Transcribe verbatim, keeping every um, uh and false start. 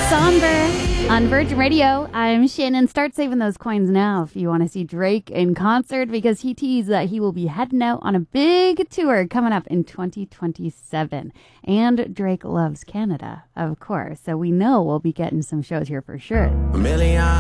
Somber on Virgin Radio. I'm Shannon. Start saving those coins now if you want to see Drake in concert, because he teased that he will be heading out on a big tour coming up in twenty twenty-seven. And Drake loves Canada, of course, so we know we'll be getting some shows here for sure. A million